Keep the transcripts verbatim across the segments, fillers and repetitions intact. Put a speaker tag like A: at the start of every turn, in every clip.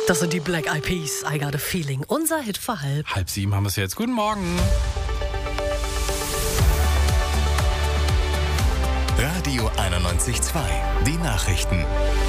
A: Das sind die Black Eyed Peas, I Got a Feeling. Unser Hit für halb.
B: Halb sieben haben wir es jetzt. Guten Morgen.
C: Radio einundneunzig Komma zwei. Die Nachrichten.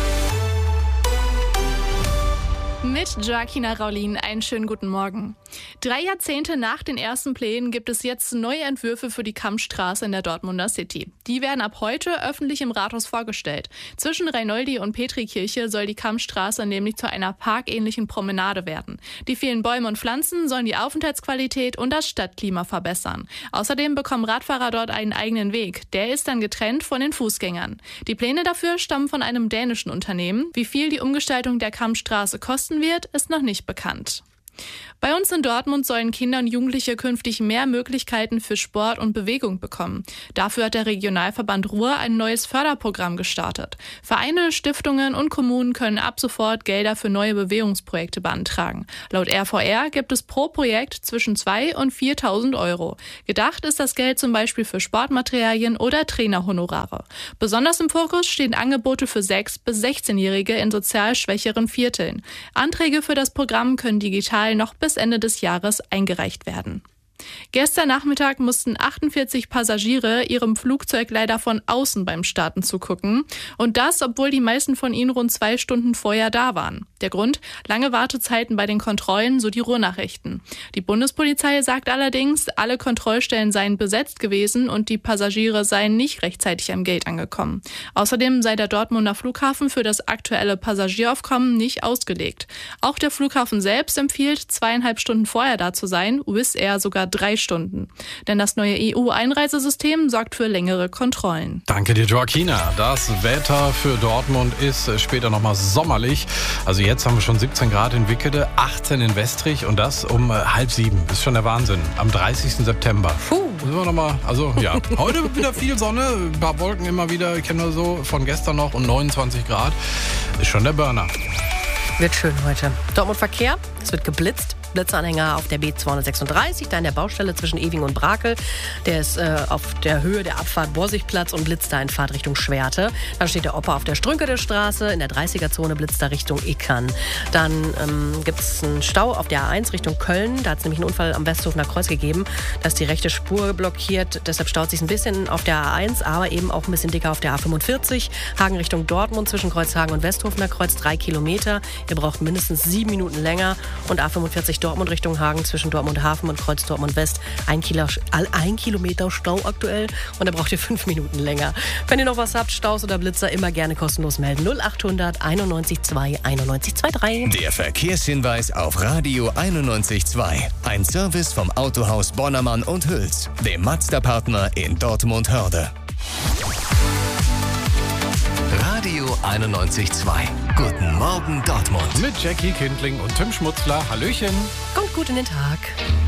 D: Mit Joaquina Raulin einen schönen guten Morgen. Drei Jahrzehnte nach den ersten Plänen gibt es jetzt neue Entwürfe für die Kammstraße in der Dortmunder City. Die werden ab heute öffentlich im Rathaus vorgestellt. Zwischen Reinoldi und Petrikirche soll die Kammstraße nämlich zu einer parkähnlichen Promenade werden. Die vielen Bäume und Pflanzen sollen die Aufenthaltsqualität und das Stadtklima verbessern. Außerdem bekommen Radfahrer dort einen eigenen Weg. Der ist dann getrennt von den Fußgängern. Die Pläne dafür stammen von einem dänischen Unternehmen. Wie viel die Umgestaltung der Kammstraße kosten wird, ist noch nicht bekannt. Bei uns in Dortmund sollen Kinder und Jugendliche künftig mehr Möglichkeiten für Sport und Bewegung bekommen. Dafür hat der Regionalverband Ruhr ein neues Förderprogramm gestartet. Vereine, Stiftungen und Kommunen können ab sofort Gelder für neue Bewegungsprojekte beantragen. Laut R V R gibt es pro Projekt zwischen zweitausend und viertausend Euro. Gedacht ist das Geld zum Beispiel für Sportmaterialien oder Trainerhonorare. Besonders im Fokus stehen Angebote für sechs- bis sechzehnjährige in sozial schwächeren Vierteln. Anträge für das Programm können digital noch bis Ende des Jahres eingereicht werden. Gestern Nachmittag mussten achtundvierzig Passagiere ihrem Flugzeug leider von außen beim Starten zugucken. Und das, obwohl die meisten von ihnen rund zwei Stunden vorher da waren. Der Grund? Lange Wartezeiten bei den Kontrollen, so die Ruhrnachrichten. Die Bundespolizei sagt allerdings, alle Kontrollstellen seien besetzt gewesen und die Passagiere seien nicht rechtzeitig am Gate angekommen. Außerdem sei der Dortmunder Flughafen für das aktuelle Passagieraufkommen nicht ausgelegt. Auch der Flughafen selbst empfiehlt, zweieinhalb Stunden vorher da zu sein, Wizz Air sogar drei Stunden. Denn das neue E U-Einreisesystem sorgt für längere Kontrollen.
B: Danke dir, Joaquina. Das Wetter für Dortmund ist später nochmal sommerlich. Also jetzt haben wir schon siebzehn Grad in Wickede, achtzehn in Westrich und das um halb sieben. Das ist schon der Wahnsinn. Am dreißigsten September. Puh. Müssen wir noch mal, also ja, heute wieder viel Sonne, ein paar Wolken immer wieder, kennen wir so, von gestern noch und neunundzwanzig Grad. Ist schon der Burner.
A: Wird schön heute. Dortmund Verkehr, es wird geblitzt. Blitzanhänger auf der B zweihundertsechsunddreißig, da in der Baustelle zwischen Ewing und Brakel. Der ist äh, auf der Höhe der Abfahrt Borsigplatz und blitzt da in Fahrtrichtung Schwerte. Dann steht der Opa auf der Strünke der Straße, in der dreißiger-Zone blitzt da Richtung Ickern. Dann ähm, gibt es einen Stau auf der A eins Richtung Köln. Da hat es nämlich einen Unfall am Westhofener Kreuz gegeben. Da ist die rechte Spur blockiert. Deshalb staut sich ein bisschen auf der A eins, aber eben auch ein bisschen dicker auf der A fünfundvierzig. Hagen Richtung Dortmund zwischen Kreuzhagen und Westhofener Kreuz, drei Kilometer. Ihr braucht mindestens sieben Minuten länger. Und A fünfundvierzig Dortmund Richtung Hagen zwischen Dortmund Hafen und Kreuz Dortmund West. Ein, Kilo, ein Kilometer Stau aktuell und da braucht ihr fünf Minuten länger. Wenn ihr noch was habt, Staus oder Blitzer, immer gerne kostenlos melden. null achthundert einundneunzig zwei einundneunzig zweiunddreißig.
C: Der Verkehrshinweis auf Radio einundneunzig Komma zwei. Ein Service vom Autohaus Bonnermann und Hüls, dem Mazda-Partner in Dortmund-Hörde. Radio einundneunzig Komma zwei. Guten Morgen Dortmund.
B: Mit Jackie Kindling und Tim Schmutzler. Hallöchen.
A: Kommt gut in den Tag.